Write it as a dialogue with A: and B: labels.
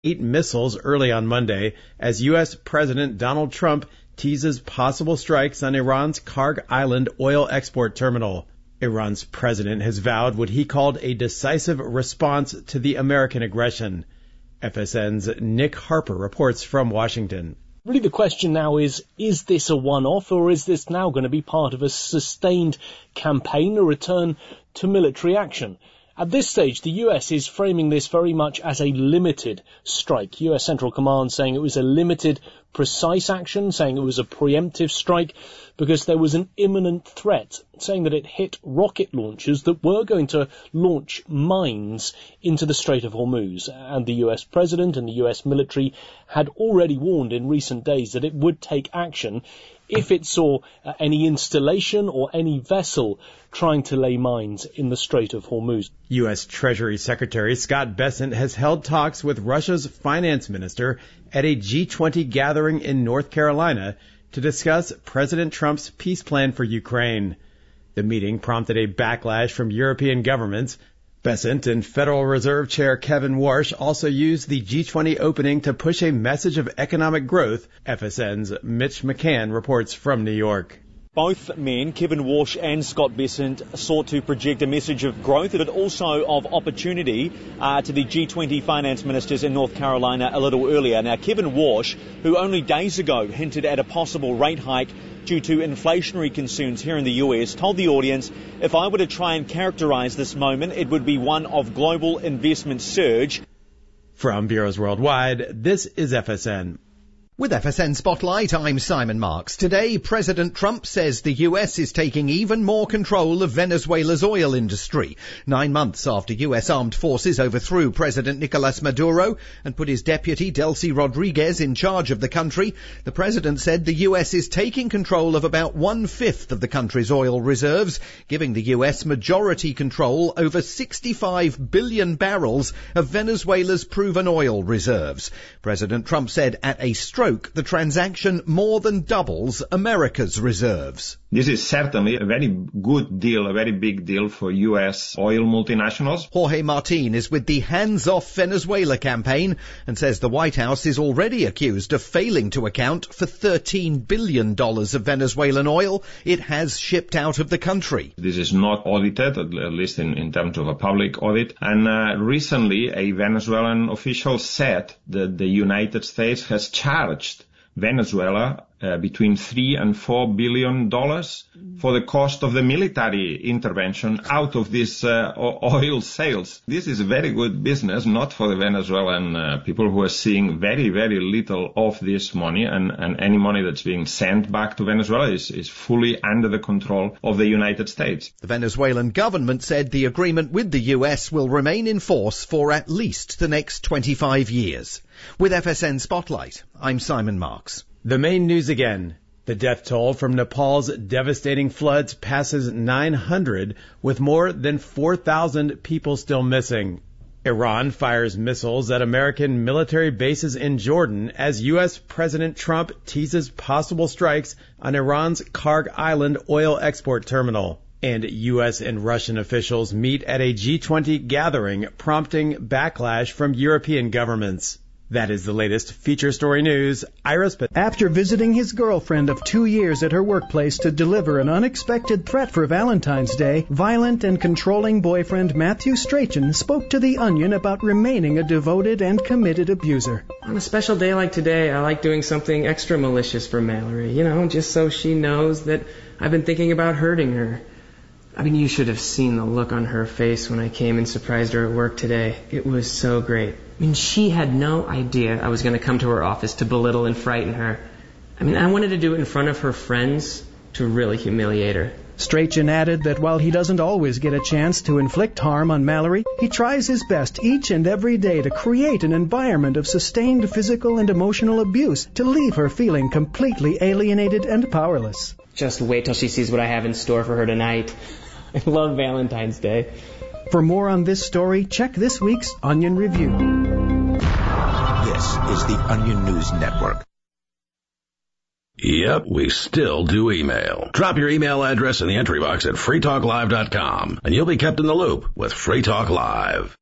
A: 8 missiles early on Monday as U.S. President Donald Trump teases possible strikes on Iran's Karg Island oil export terminal. Iran's president has vowed what he called a decisive response to the American aggression. FSN's Nick Harper reports from Washington.
B: Really the question now is this a one-off, or is this now going to be part of a sustained campaign, a return to military action? At this stage, the US is framing this very much as a limited strike. US Central Command saying it was a limited, precise action, saying it was a preemptive strike because there was an imminent threat, saying that it hit rocket launchers that were going to launch mines into the Strait of Hormuz. And the US president and the US military had already warned in recent days that it would take action if it saw any installation or any vessel trying to lay mines in the Strait of Hormuz.
A: U.S. Treasury Secretary Scott Bessent has held talks with Russia's finance minister at a G20 gathering in North Carolina to discuss President Trump's peace plan for Ukraine. The meeting prompted a backlash from European governments. Bessent and Federal Reserve Chair Kevin Warsh also used the G20 opening to push a message of economic growth. FSN's Mitch McCann reports from New York.
C: Both men, Kevin Warsh and Scott Bessent, sought to project a message of growth, but also of opportunity to the G20 finance ministers in North Carolina a little earlier. Now, Kevin Warsh, who only days ago hinted at a possible rate hike due to inflationary concerns here in the US, told the audience, if I were to try and characterize this moment, it would be one of global investment surge.
A: From Bureaus Worldwide, this is FSN.
D: With FSN Spotlight, I'm Simon Marks. Today, President Trump says the US is taking even more control of Venezuela's oil industry. 9 months after US armed forces overthrew President Nicolas Maduro and put his deputy, Delcy Rodriguez, in charge of the country, the president said the US is taking control of about 1/5 of the country's oil reserves, giving the US majority control over 65 billion barrels of Venezuela's proven oil reserves. President Trump said at a stroke, the transaction more than doubles America's reserves.
E: This is certainly a very good deal, a very big deal for U.S. oil multinationals.
D: Jorge Martin is with the Hands Off Venezuela campaign and says the White House is already accused of failing to account for $13 billion of Venezuelan oil it has shipped out of the country.
E: This is not audited, at least in terms of a public audit. And recently, a Venezuelan official said that the United States has charged Venezuela between $3 and $4 billion for the cost of the military intervention out of these oil sales. This is very good business, not for the Venezuelan people who are seeing very, very little of this money, and any money that's being sent back to Venezuela is fully under the control of the United States.
D: The Venezuelan government said the agreement with the US will remain in force for at least the next 25 years. With FSN Spotlight, I'm Simon Marks.
A: The main news again. The death toll from Nepal's devastating floods passes 900, with more than 4,000 people still missing. Iran fires missiles at American military bases in Jordan as U.S. President Trump teases possible strikes on Iran's Karg Island oil export terminal. And U.S. and Russian officials meet at a G20 gathering, prompting backlash from European governments. That is the latest feature story news. Iris.
F: After visiting his girlfriend of 2 years at her workplace to deliver an unexpected threat for Valentine's Day, violent and controlling boyfriend Matthew Strachan spoke to The Onion about remaining a devoted and committed abuser.
G: On a special day like today, I like doing something extra malicious for Mallory, just so she knows that I've been thinking about hurting her. I mean, you should have seen the look on her face when I came and surprised her at work today. It was so great. I mean, she had no idea I was going to come to her office to belittle and frighten her. I mean, I wanted to do it in front of her friends to really humiliate her.
F: Strachan added that while he doesn't always get a chance to inflict harm on Mallory, he tries his best each and every day to create an environment of sustained physical and emotional abuse to leave her feeling completely alienated and powerless.
G: Just wait till she sees what I have in store for her tonight. I love Valentine's Day.
F: For more on this story, check this week's Onion Review.
H: This is the Onion News Network.
I: Yep, we still do email. Drop your email address in the entry box at freetalklive.com, and you'll be kept in the loop with Free Talk Live.